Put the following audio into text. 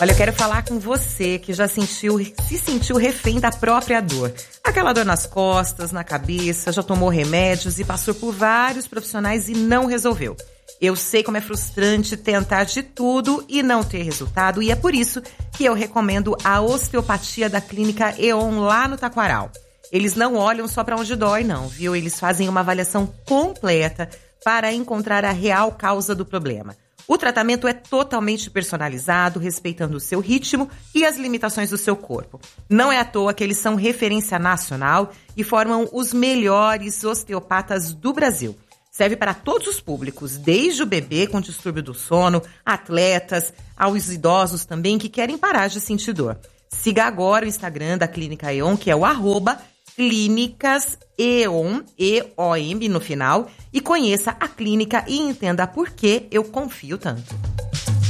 Olha, eu quero falar com você que já se sentiu refém da própria dor. Aquela dor nas costas, na cabeça, já tomou remédios e passou por vários profissionais e não resolveu. Eu sei como é frustrante tentar de tudo e não ter resultado, e é por isso que eu recomendo a osteopatia da Clínica E.ON lá no Taquaral. Eles não olham só para onde dói, não, viu? Eles fazem uma avaliação completa para encontrar a real causa do problema. O tratamento é totalmente personalizado, respeitando o seu ritmo e as limitações do seu corpo. Não é à toa que eles são referência nacional e formam os melhores osteopatas do Brasil. Serve para todos os públicos, desde o bebê com distúrbio do sono, atletas, aos idosos também que querem parar de sentir dor. Siga agora o Instagram da Clínica E.ON, que é o @Clínicas E.ON, E-O-M no final, e conheça a clínica e entenda por que eu confio tanto.